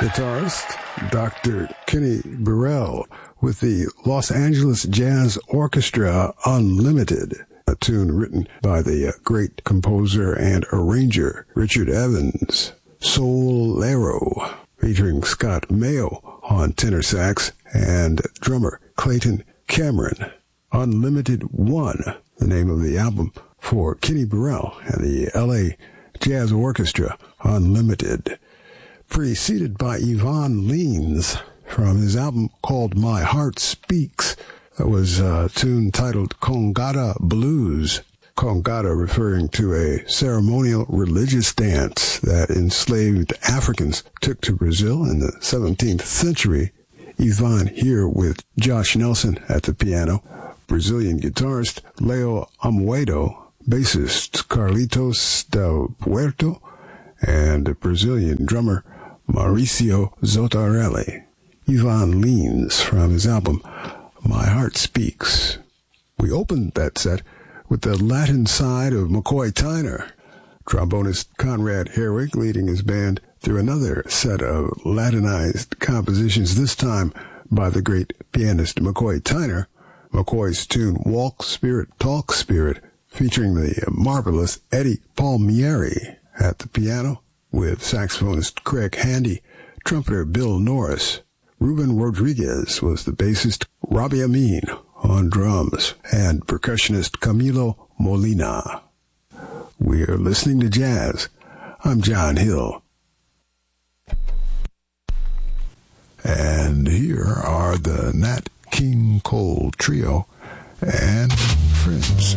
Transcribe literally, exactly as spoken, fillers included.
guitarist Doctor Kenny Burrell with the Los Angeles Jazz Orchestra Unlimited, a tune written by the great composer and arranger Richard Evans. Solero, featuring Scott Mayo on tenor sax and drummer Clayton Cameron. Unlimited One, the name of the album for Kenny Burrell and the L A Jazz Orchestra Unlimited. Preceded by Yvonne Leans from his album called My Heart Speaks. That was a tune titled Congada Blues. Congada referring to a ceremonial religious dance that enslaved Africans took to Brazil in the seventeenth century. Yvonne here with Josh Nelson at the piano, Brazilian guitarist Leo Amoedo, bassist Carlitos Del Puerto, and Brazilian drummer Mauricio Zotarelli. Yvonne Leans from his album My Heart Speaks. We opened that set with the Latin side of McCoy Tyner, trombonist Conrad Herwig leading his band through another set of Latinized compositions, this time by the great pianist McCoy Tyner. McCoy's tune Walk Spirit, Talk Spirit, featuring the marvelous Eddie Palmieri at the piano, with saxophonist Craig Handy, trumpeter Bill Norris. Ruben Rodriguez was the bassist, Robbie Amin on drums, and percussionist Camilo Molina. We're listening to jazz. I'm John Hill. And here are the Nat King Cole Trio and Friends.